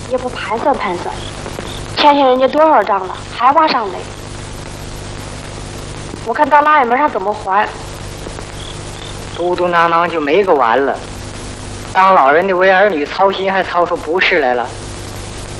也不盘算盘算，欠下人家多少账了，还往上垒。我看到腊月门上怎么还？ 嘟囔囔就没个完了。当老人的为儿女操心，还操出不是来了。